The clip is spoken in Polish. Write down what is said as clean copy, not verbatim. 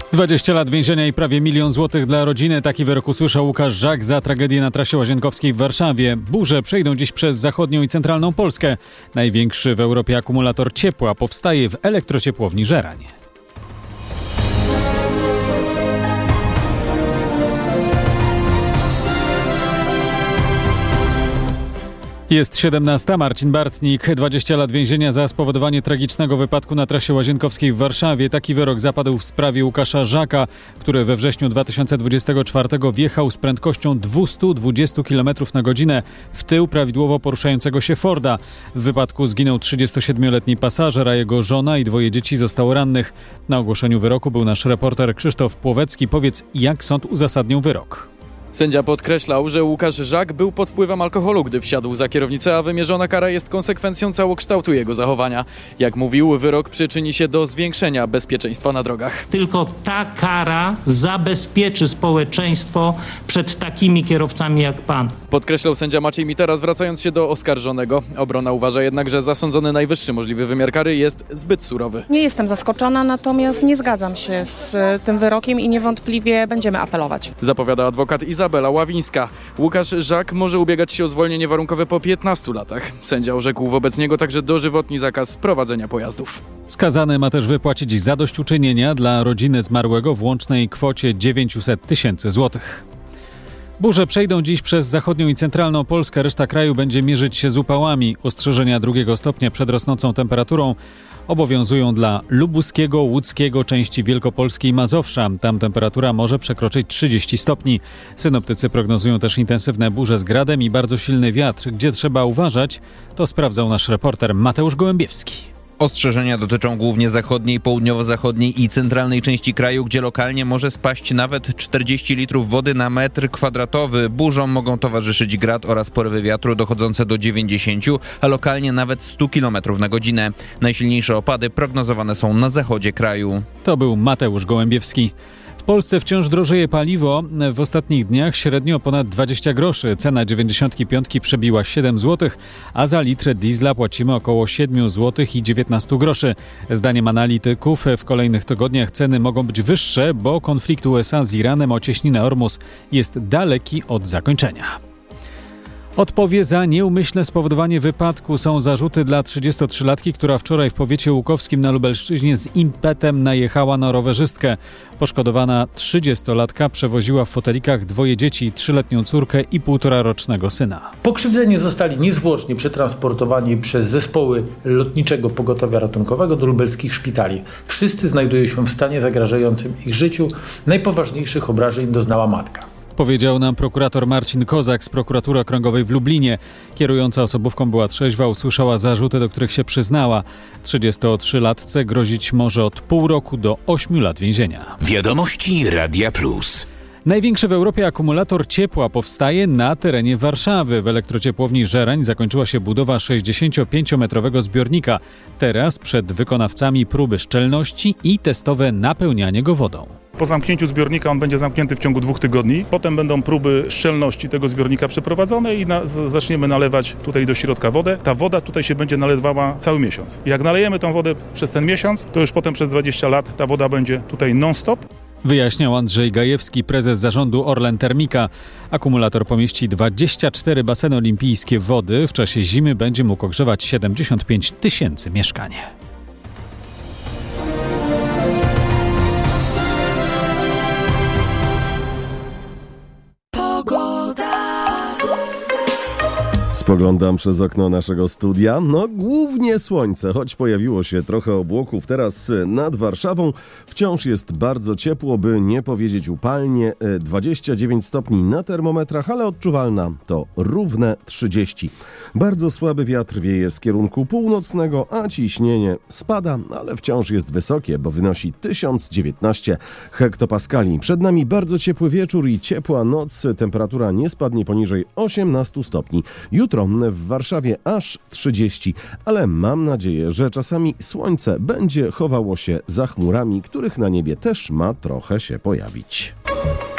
20 lat więzienia i prawie 1 000 000 złotych dla rodziny. Taki wyrok usłyszał Łukasz Żak za tragedię na trasie łazienkowskiej w Warszawie. Burze przejdą dziś przez zachodnią i centralną Polskę. Największy w Europie akumulator ciepła powstaje w elektrociepłowni Żerań. Jest 17. Marcin Bartnik. 20 lat więzienia za spowodowanie tragicznego wypadku na trasie łazienkowskiej w Warszawie. Taki wyrok zapadł w sprawie Łukasza Żaka, który we wrześniu 2024 wjechał z prędkością 220 km na godzinę w tył prawidłowo poruszającego się Forda. W wypadku zginął 37-letni pasażer, a jego żona i 2 dzieci zostało rannych. Na ogłoszeniu wyroku był nasz reporter Krzysztof Płowecki. Powiedz, jak sąd uzasadnił wyrok? Sędzia podkreślał, że Łukasz Żak był pod wpływem alkoholu, gdy wsiadł za kierownicę, a wymierzona kara jest konsekwencją całokształtu jego zachowania. Jak mówił, wyrok przyczyni się do zwiększenia bezpieczeństwa na drogach. Tylko ta kara zabezpieczy społeczeństwo przed takimi kierowcami jak pan. Podkreślał sędzia Maciej Mitera, zwracając się do oskarżonego. Obrona uważa jednak, że zasądzony najwyższy możliwy wymiar kary jest zbyt surowy. Nie jestem zaskoczona, natomiast nie zgadzam się z tym wyrokiem i niewątpliwie będziemy apelować. Zapowiada adwokat Izabela Ławińska. Łukasz Żak może ubiegać się o zwolnienie warunkowe po 15 latach. Sędzia orzekł wobec niego także dożywotni zakaz prowadzenia pojazdów. Skazany ma też wypłacić zadośćuczynienia dla rodziny zmarłego w łącznej kwocie 900 000 złotych. Burze przejdą dziś przez zachodnią i centralną Polskę. Reszta kraju będzie mierzyć się z upałami. Ostrzeżenia 2 stopnia przed rosnącą temperaturą obowiązują dla lubuskiego, łódzkiego, części Wielkopolski i Mazowsza. Tam temperatura może przekroczyć 30 stopni. Synoptycy prognozują też intensywne burze z gradem i bardzo silny wiatr. Gdzie trzeba uważać, to sprawdzał nasz reporter Mateusz Gołębiewski. Ostrzeżenia dotyczą głównie zachodniej, południowo-zachodniej i centralnej części kraju, gdzie lokalnie może spaść nawet 40 litrów wody na metr kwadratowy. Burzom mogą towarzyszyć grad oraz porywy wiatru dochodzące do 90, a lokalnie nawet 100 km na godzinę. Najsilniejsze opady prognozowane są na zachodzie kraju. To był Mateusz Gołębiewski. W Polsce wciąż drożeje paliwo. W ostatnich dniach średnio ponad 20 groszy. Cena 95 przebiła 7 zł, a za litr diesla płacimy około 7 zł i 19 groszy. Zdaniem analityków w kolejnych tygodniach ceny mogą być wyższe, bo konflikt USA z Iranem o cieśninę Ormus jest daleki od zakończenia. Odpowie za nieumyślne spowodowanie wypadku są zarzuty dla 33-latki, która wczoraj w powiecie łukowskim na Lubelszczyźnie z impetem najechała na rowerzystkę. Poszkodowana 30-latka przewoziła w fotelikach 2 dzieci, 3-letnią córkę i 1,5-rocznego syna. Pokrzywdzeni zostali niezwłocznie przetransportowani przez zespoły Lotniczego Pogotowia Ratunkowego do lubelskich szpitali. Wszyscy znajdują się w stanie zagrażającym ich życiu. Najpoważniejszych obrażeń doznała matka. Powiedział nam prokurator Marcin Kozak z Prokuratury Okręgowej w Lublinie. Kierująca osobówką była trzeźwa, usłyszała zarzuty, do których się przyznała. 33-latce grozić może od pół roku do 8 lat więzienia. Wiadomości Radia Plus. Największy w Europie akumulator ciepła powstaje na terenie Warszawy. W elektrociepłowni Żerań zakończyła się budowa 65-metrowego zbiornika. Teraz przed wykonawcami próby szczelności i testowe napełnianie go wodą. Po zamknięciu zbiornika on będzie zamknięty w ciągu 2 tygodni. Potem będą próby szczelności tego zbiornika przeprowadzone i zaczniemy nalewać tutaj do środka wodę. Ta woda tutaj się będzie nalewała cały miesiąc. Jak nalejemy tą wodę przez ten miesiąc, to już potem przez 20 lat ta woda będzie tutaj non-stop. Wyjaśniał Andrzej Gajewski, prezes zarządu Orlen Termika. Akumulator pomieści 24 baseny olimpijskie wody. W czasie zimy będzie mógł ogrzewać 75 000 mieszkań. Spoglądam przez okno naszego studia. Głównie słońce, choć pojawiło się trochę obłoków. Teraz nad Warszawą wciąż jest bardzo ciepło, by nie powiedzieć upalnie. 29 stopni na termometrach, ale odczuwalna to równe 30. Bardzo słaby wiatr wieje z kierunku północnego, a ciśnienie spada, ale wciąż jest wysokie, bo wynosi 1019 hektopaskali. Przed nami bardzo ciepły wieczór i ciepła noc. Temperatura nie spadnie poniżej 18 stopni. Jutro w Warszawie aż 30, ale mam nadzieję, że czasami słońce będzie chowało się za chmurami, których na niebie też ma trochę się pojawić.